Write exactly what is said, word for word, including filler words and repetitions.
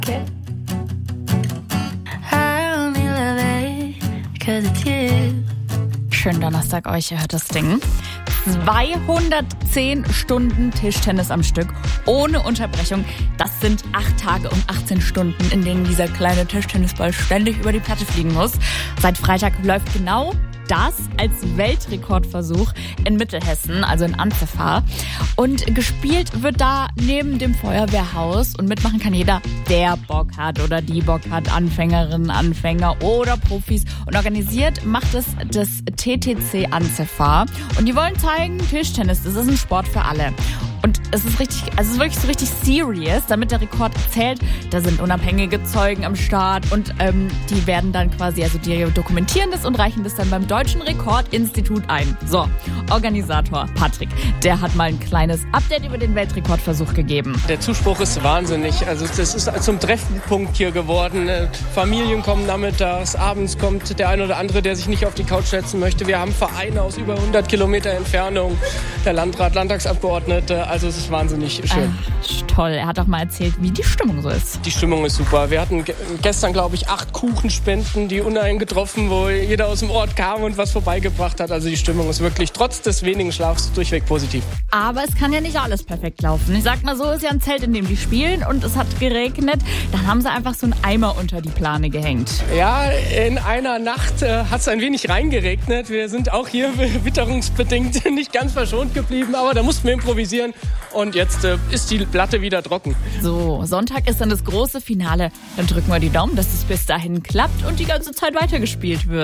Okay. I only love it 'cause it's you. Schönen Donnerstag euch, ihr hört das Ding. zweihundertzehn Stunden Tischtennis am Stück, ohne Unterbrechung. Das sind acht Tage und achtzehn Stunden, in denen dieser kleine Tischtennisball ständig über die Platte fliegen muss. Seit Freitag läuft genau das als Weltrekordversuch in Mittelhessen, also in Anzefa. Und gespielt wird da neben dem Feuerwehrhaus und mitmachen kann jeder, der Bock hat oder die Bock hat, Anfängerinnen, Anfänger oder Profis. Und organisiert macht es das T T C Anzefa. Und die wollen zeigen, Tischtennis, das ist ein Sport für alle. Und es ist richtig, also es ist wirklich so richtig serious, damit der Rekord zählt. Da sind unabhängige Zeugen am Start und ähm, die werden dann quasi, also die dokumentieren das und reichen das dann beim Deutschen Rekordinstitut ein. So, Organisator Patrick, der hat mal ein kleines Update über den Weltrekordversuch gegeben. Der Zuspruch ist wahnsinnig. Also das ist zum Treffpunkt hier geworden. Familien kommen nachmittags, abends kommt der eine oder andere, der sich nicht auf die Couch setzen möchte. Wir haben Vereine aus über hundert Kilometer Entfernung, der Landrat, Landtagsabgeordnete. Also es ist wahnsinnig schön. Ach, toll. Er hat auch mal erzählt, wie die Stimmung so ist. Die Stimmung ist super. Wir hatten ge- gestern, glaube ich, acht Kuchenspenden, die uneingetroffen, wo jeder aus dem Ort kam und was vorbeigebracht hat. Also die Stimmung ist wirklich trotz des wenigen Schlafs durchweg positiv. Aber es kann ja nicht alles perfekt laufen. Ich sag mal so, ist ja ein Zelt, in dem die spielen und es hat geregnet. Dann haben sie einfach so einen Eimer unter die Plane gehängt. Ja, in einer Nacht äh, hat es ein wenig reingeregnet. Wir sind auch hier witterungsbedingt nicht ganz verschont geblieben, aber da mussten wir improvisieren. Und jetzt äh, ist die Platte wieder trocken. So, Sonntag ist dann das große Finale. Dann drücken wir die Daumen, dass es bis dahin klappt und die ganze Zeit weitergespielt wird.